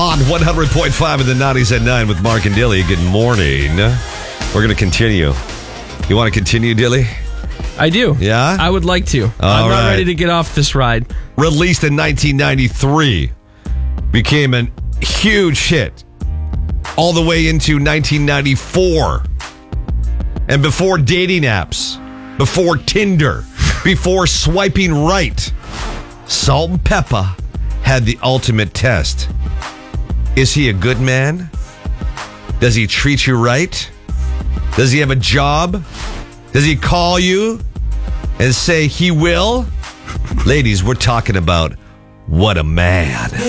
On 100.5 of the 90s at 9 with Mark and Dilly. Good morning. We're going to continue. You want to continue, Dilly? I do. Yeah? I would like to. I'm not ready to get off this ride. Released in 1993. Became a huge hit. All the way into 1994. And before dating apps. Before Tinder. Before swiping right. Salt and Pepper had the ultimate test. Is he a good man? Does he treat you right? Does he have a job? Does he call you and say he will? Ladies, we're talking about what a man.